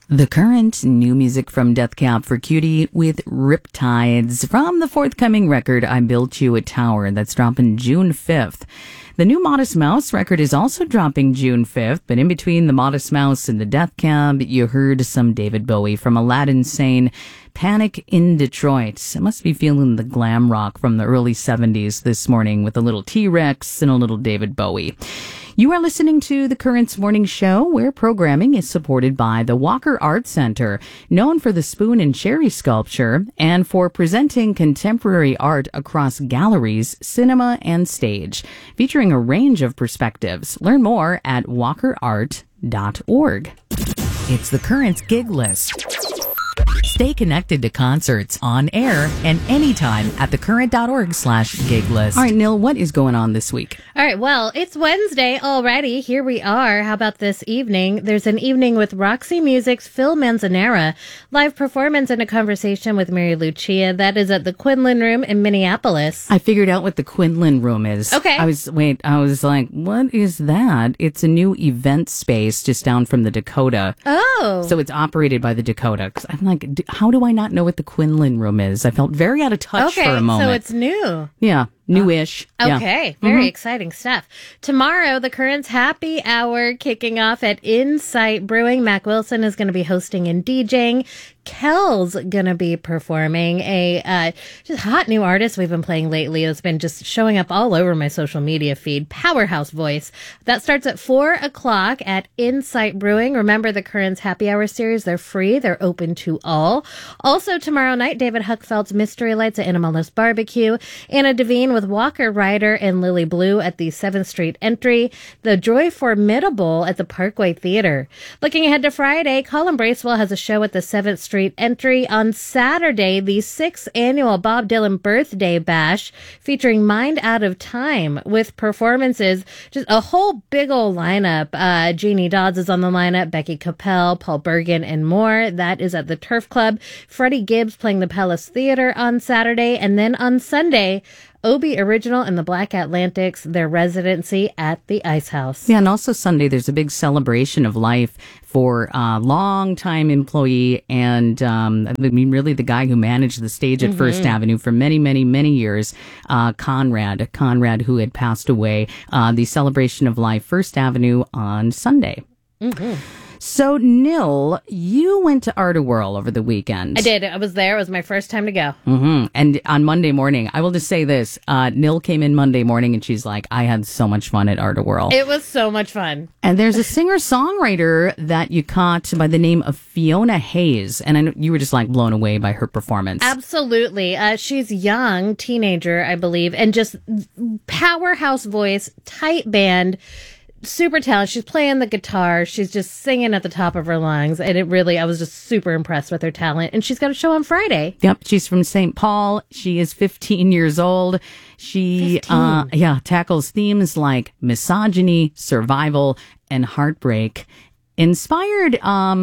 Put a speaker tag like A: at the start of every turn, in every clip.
A: The Current, new music from Death Cab for Cutie with Riptides from the forthcoming record I Built You a Tower that's dropping June 5th. The new Modest Mouse record is also dropping June 5th, but in between the Modest Mouse and the Death Cab, you heard some David Bowie from Aladdin saying Panic in Detroit. I must be feeling the glam rock from the early 70s this morning with a little T-Rex and a little David Bowie. You are listening to The Current's morning show, where programming is supported by the Walker Art Center, known for the spoon and cherry sculpture and for presenting contemporary art across galleries, cinema, and stage, featuring a range of perspectives. Learn more at walkerart.org. It's The Current's gig list. Stay connected to concerts on air and anytime at thecurrent.org/gig list. All right, Nil, what is going on this week?
B: All right, well, it's Wednesday already. Here we are. How about this evening? There's an evening with Roxy Music's Phil Manzanera, live performance and a conversation with Mary Lucia. That is at the Quinlan Room in Minneapolis.
A: I figured out what the Quinlan Room is.
B: Okay.
A: I was like, what is that? It's a new event space just down from the Dakota.
B: Oh.
A: So it's operated by the Dakota. 'Cause I'm like, how do I not know what the Quinlan Room is? I felt very out of touch for a moment.
B: So it's new.
A: Yeah, newish.
B: Okay, very exciting stuff. Tomorrow, the Current's Happy Hour kicking off at Insight Brewing. Mac Wilson is going to be hosting and DJing. Kel's going to be performing, a just hot new artist we've been playing lately. It's been just showing up all over my social media feed. Powerhouse Voice. That starts at 4 o'clock at Insight Brewing. Remember the Current's Happy Hour series. They're free. They're open to all. Also tomorrow night, David Huckfeld's Mystery Lights at Animalist Barbecue. Anna Devine with Walker Ryder and Lily Blue at the 7th Street Entry. The Joy Formidable at the Parkway Theater. Looking ahead to Friday, Colin Bracewell has a show at the 7th Street Entry. On Saturday, the 6th annual Bob Dylan Birthday Bash featuring Mind Out of Time with performances, just a whole big old lineup. Jeannie Dodds is on the lineup, Becky Capel, Paul Bergen, and more. That is at the Turf Club. Freddie Gibbs playing the Palace Theater on Saturday, and then on Sunday, Obie Original and the Black Atlantics, their residency at the Ice House.
A: Yeah, and also Sunday, there's a big celebration of life for a long-time employee and, really the guy who managed the stage at First Avenue for many, many, many years, Conrad, who had passed away. The celebration of life, First Avenue on Sunday. So, Nil, you went to Art-A-Whirl over the weekend.
B: I did. I was there. It was my first time to go.
A: And on Monday morning, I will just say this. Nil came in Monday morning and she's like, I had so much fun at Art-A-Whirl.
B: It was so much fun.
A: And there's a singer-songwriter that you caught by the name of Fiona Hayes. And I know you were just like blown away by her performance.
B: Absolutely. She's young, teenager, I believe, and just powerhouse voice, tight band. Super talented. She's playing the guitar. She's just singing at the top of her lungs. And I was just super impressed with her talent. And she's got a show on Friday.
A: Yep. She's from St. Paul. She is 15 years old. She, tackles themes like misogyny, survival, and heartbreak. Inspired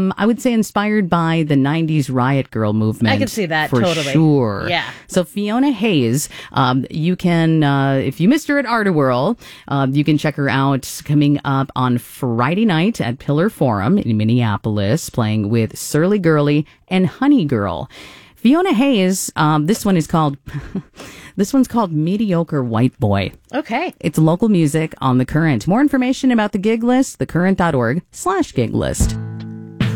A: by the 90s Riot Girl movement.
B: I can see that,
A: for
B: totally.
A: Sure.
B: Yeah.
A: So Fiona Hayes, you can, if you missed her at Art-A-Whirl, you can check her out coming up on Friday night at Pillar Forum in Minneapolis, playing with Surly Girly and Honey Girl. Fiona Hayes, this one's called Mediocre White Boy.
B: Okay.
A: It's local music on The Current. More information about the gig list, thecurrent.org/gig list.